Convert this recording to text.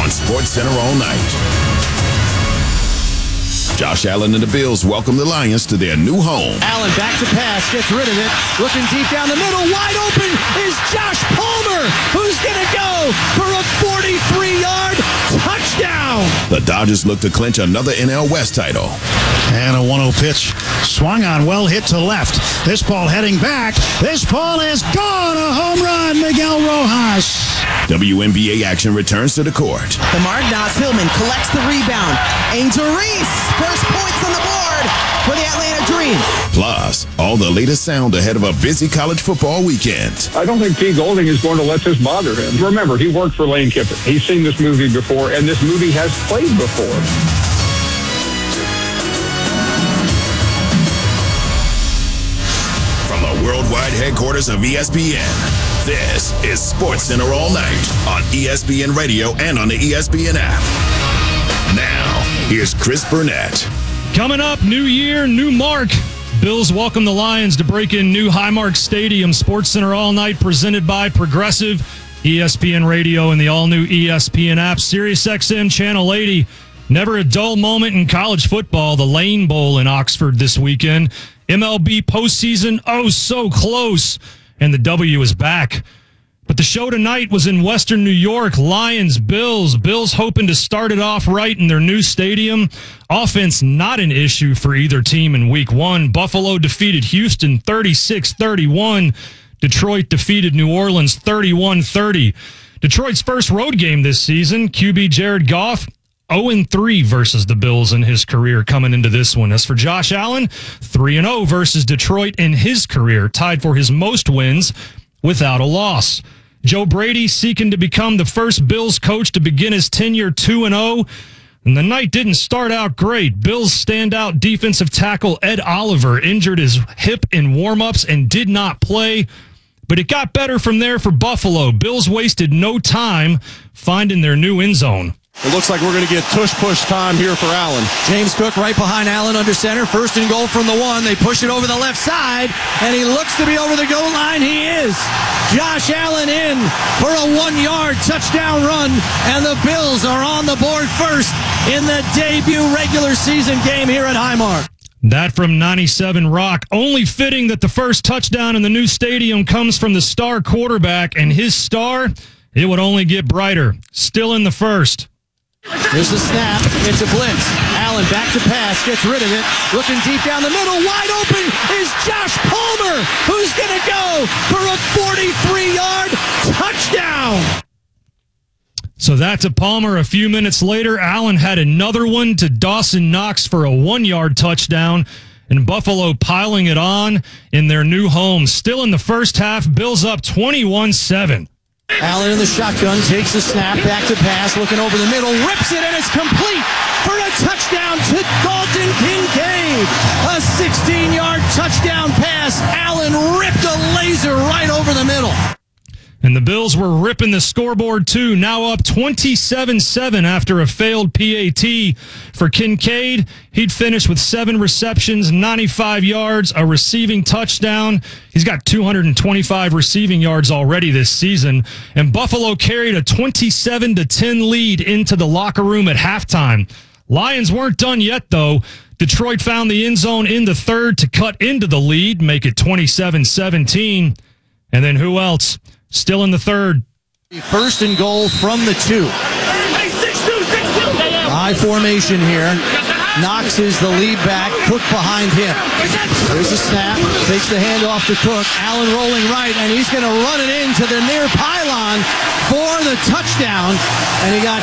on SportsCenter all night. Josh Allen and the Bills welcome the Lions to their new home. Allen back to pass, gets rid of it, looking deep down the middle, wide open is Josh Palmer, who's going to go for a 43-yard touchdown. The Dodgers look to clinch another NL West title. And a 1-0 pitch, swung on, well hit to left. This ball heading back. This ball is gone. A home run, Miguel Rojas. WNBA action returns to the court. Naz Hillman collects the rebound. Angel Reese, first points on the board for the Atlanta Dream. Plus, all the latest sound ahead of a busy college football weekend. I don't think T. Golding is going to let this bother him. Remember, he worked for Lane Kiffin. He's seen this movie before, and this movie has played before. From the worldwide headquarters of ESPN, this is SportsCenter all night on ESPN Radio and on the ESPN app. Now, here's Chris Burnett. Coming up, new year, new mark. Bills welcome the Lions to break in new Highmark Stadium. SportsCenter all night presented by Progressive, ESPN Radio, and the all-new ESPN app. SiriusXM Channel 80. Never a dull moment in college football. The Lane Bowl in Oxford this weekend. MLB postseason, oh so close. And the W is back. But the show tonight was in Western New York. Lions, Bills. Bills hoping to start it off right in their new stadium. Offense not an issue for either team in week one. Buffalo defeated Houston 36-31. Detroit defeated New Orleans 31-30. Detroit's first road game this season. QB Jared Goff 0-3 versus the Bills in his career coming into this one. As for Josh Allen, 3-0 versus Detroit in his career, tied for his most wins without a loss. Joe Brady seeking to become the first Bills coach to begin his tenure 2-0. And the night didn't start out great. Bills standout defensive tackle Ed Oliver injured his hip in warm-ups and did not play. But it got better from there for Buffalo. Bills wasted no time finding their new end zone. It looks like we're going to get tush-push time here for Allen. James Cook right behind Allen under center. First and goal from the one. They push it over the left side, and he looks to be over the goal line. He is. Josh Allen in for a 1-yard touchdown run, and the Bills are on the board first in the debut regular season game here at Highmark. That from 97 Rock. Only fitting that the first touchdown in the new stadium comes from the star quarterback, and his star, it would only get brighter. Still in the first. There's the snap. It's a blitz. Allen back to pass. Gets rid of it. Looking deep down the middle. Wide open is Josh Palmer, who's going to go for a 43-yard touchdown. So that to Palmer. A few minutes later, Allen had another one to Dawson Knox for a 1-yard touchdown. And Buffalo piling it on in their new home. Still in the first half, Bills up 21-7. Allen in the shotgun, takes the snap, back to pass, looking over the middle, rips it, and it's complete for a touchdown to Dalton Kincaid. A 16-yard touchdown pass. Allen ripped a laser right over the middle. And the Bills were ripping the scoreboard too, now up 27-7 after a failed PAT. For Kincaid, he'd finished with 7 receptions, 95 yards, a receiving touchdown. He's got 225 receiving yards already this season. And Buffalo carried a 27-10 lead into the locker room at halftime. Lions weren't done yet, though. Detroit found the end zone in the third to cut into the lead, make it 27-17. And then who else? Still in the third. First and goal from the 2. High formation here. Knox is the lead back. Cook behind him. There's a snap. Takes the handoff to Cook. Allen rolling right, and he's going to run it into the near pylon for the touchdown. And he got